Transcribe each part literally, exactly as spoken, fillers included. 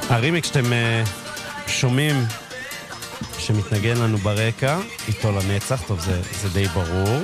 הרימיקס שאתם uh, שומעים שמתנגן לנו ברקע, איתו לנצח, טוב, זה, זה די ברור.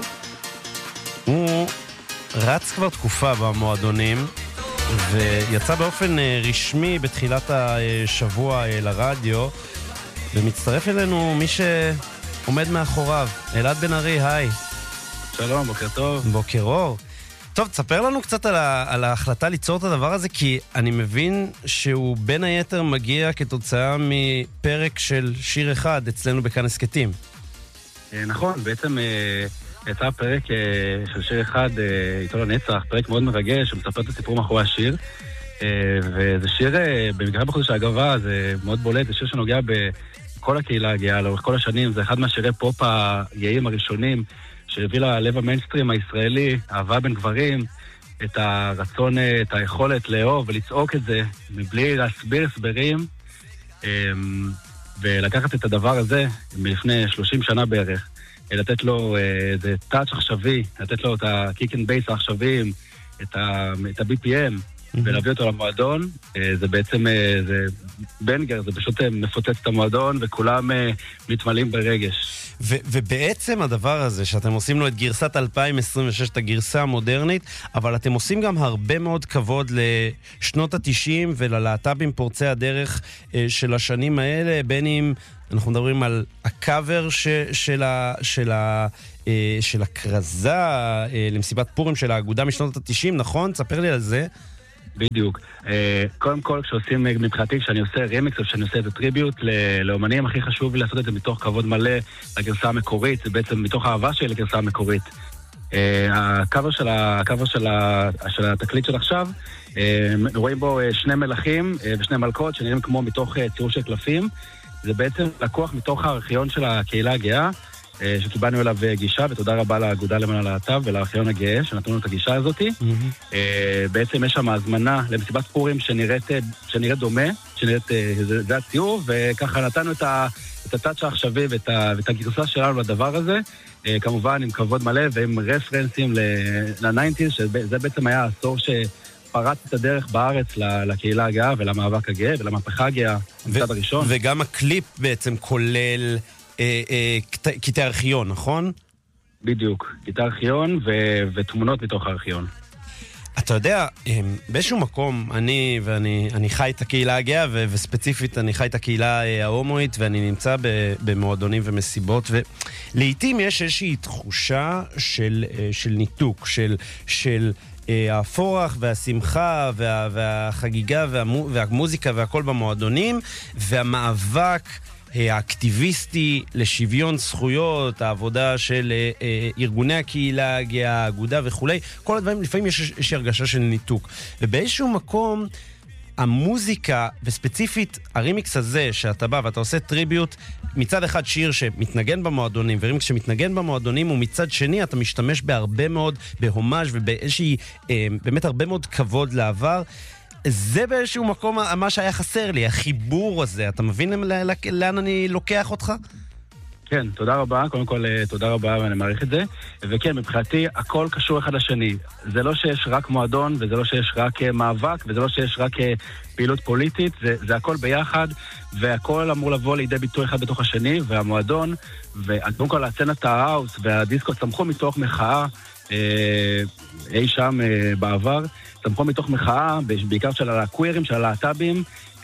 הוא רץ כבר תקופה במועדונים, ויצא באופן uh, רשמי בתחילת השבוע uh, לרדיו, ומצטרף אלינו מי שעומד מאחוריו, אלעד בן ארי, היי. שלום, בוקר טוב. בוקר אור. טוב, תספר לנו קצת על, ה- על ההחלטה ליצור את הדבר הזה, כי אני מבין שהוא בין היתר מגיע כתוצאה מפרק של שיר אחד אצלנו בכאן הסקטים. נכון, בעצם יצא פרק של שיר אחד, איתו לנצח, פרק מאוד מרגש, שמספר את הסיפור מאחורי השיר, וזה שיר, במקרה בחודש האגבה, זה מאוד בולט, זה שיר שנוגע בכל הקהילה הגאה, לאורך כל השנים, זה אחד מהשירי פופ הגאים הראשונים, שהביא ללב המיינסטרים הישראלי, אהבה בין גברים, את הרצון, את היכולת לאהוב ולצעוק את זה, מבלי להסביר הסברים, ולקחת את הדבר הזה מלפני שלושים שנה בערך, לתת לו איזה טאץ' עכשווי, לתת לו את הקיק אנד בייס העכשוויים, את ה-בי פי אם, ולהביא אותו למועדון. זה בעצם, זה בנגר, זה פשוט מפוצץ את המועדון, וכולם מתמלאים ברגש. ו- ובעצם הדבר הזה, שאתם עושים לו את גרסת אלפיים עשרים ושש, את הגרסה המודרנית, אבל אתם עושים גם הרבה מאוד כבוד לשנות ה-תשעים וללהט"בים פורצי הדרך אה, של השנים האלה, בין אם אנחנו מדברים על הקאבר ש- של ה... של ה- אה, של הקרזה אה, למסיבת פורים של האגודה משנות ה-תשעים, נכון? תספר לי על זה. בדיוק. קודם כל, כשעושים מבחינתי, כשאני עושה רימיקס או כשאני עושה את הטריביוט לאומנים, הכי חשוב לי לעשות את זה מתוך כבוד מלא לגרסה המקורית, זה בעצם מתוך האהבה שלי לגרסה המקורית. הקאבר של הקאבר של התקליט של עכשיו, רואים בו שני מלכים ושני מלכות שנראים כמו מתוך ציור של קלפים. זה בעצם לקוח מתוך הארכיון של הקהילה הגאה, שקיבלנו אליו גישה, ותודה רבה לאגודה למען הלהט"ב ולארכיון הגאה שנתנו לנו את הגישה הזאת. Mm-hmm. בעצם יש שם הזמנה למסיבת פורים שנראית, שנראית דומה, שנראית, זה, זה הציור, וככה נתנו את, ה, את הטאץ' העכשווי ואת, ואת הגרסה שלנו לדבר הזה, כמובן עם כבוד מלא ועם רפרנסים ל-תשעים, שזה בעצם היה העשור שפרץ את הדרך בארץ לקהילה הגאה ולמאבק הגאה ולמהפכה הגאה, המצד הראשון. וגם הקליפ בעצם כולל קטעי ארכיון, נכון? בדיוק, קטעי ארכיון ותמונות מתוך הארכיון. אתה יודע, באיזשהו מקום, אני ואני אני חי את הקהילה הגאה, וספציפית אני חי את הקהילה ההומואית, ואני נמצא במועדונים ומסיבות, ולעיתים יש איזושהי תחושה של, של ניתוק, של, של הפורח והשמחה וה, והחגיגה והמו, והמוזיקה והכל במועדונים, והמאבק האקטיביסטי לשוויון זכויות, העבודה של אה, ארגוני הקהילה, האגודה וכו'. כל הדברים, לפעמים יש, יש הרגשה של ניתוק. ובאיזשהו מקום, המוזיקה, וספציפית הרימיקס הזה, שאתה בא ואתה עושה טריביוט, מצד אחד שיר שמתנגן במועדונים, ורימיקס שמתנגן במועדונים, ומצד שני אתה משתמש בהרבה מאוד, בהומאז' ובאיזושהי, אה, באמת הרבה מאוד כבוד לעבר. זה באיזשהו מקום מה שהיה חסר לי, החיבור הזה. אתה מבין לאן אני לוקח אותך? כן, תודה רבה. קודם כל, תודה רבה, ואני מעריך את זה. וכן, מבחינתי, הכל קשור אחד לשני. זה לא שיש רק מועדון, וזה לא שיש רק מאבק, וזה לא שיש רק פעילות פוליטית, זה, זה הכל ביחד, והכל אמור לבוא לידי ביטוי אחד בתוך השני, והמועדון, וקודם כל, הסצנת ההאוס והדיסקו צמחו מתוך מחאה, אה, אי שם אה, בעבר, צמחו מתוך מחאה, בעיקר של הקווירים, של הלהט"בים,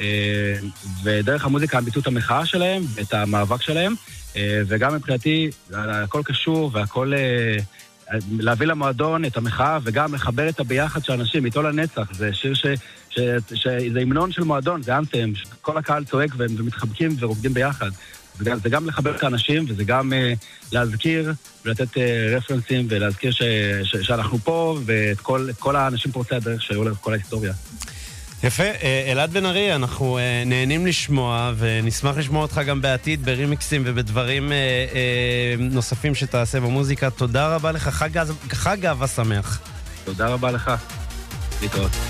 ודרך המוזיקה הם ביטאו את המחאה שלהם, את המאבק שלהם, וגם מבחינתי, הכל קשור, והכל להביא למועדון את המחאה, וגם לחבר את הביחד של אנשים, איתו לנצח. זה שיר ש... ש... ש... זה המנון של מועדון, זה אנתם, כל הקהל צועק והם מתחבקים ורוקדים ביחד. זה גם לחבר את האנשים, וזה גם להזכיר ולתת רפרנסים, ולהזכיר ש... ש... שאנחנו פה, ואת כל, כל האנשים פורצי הדרך שהיו להם כל ההיסטוריה. יפה, אלעד בן ארי, אנחנו נהנים לשמוע, ונשמח לשמוע אותך גם בעתיד ברימיקסים ובדברים נוספים שתעשה במוזיקה. תודה רבה לך, חג אהבה שמח. תודה רבה לך. להתראות.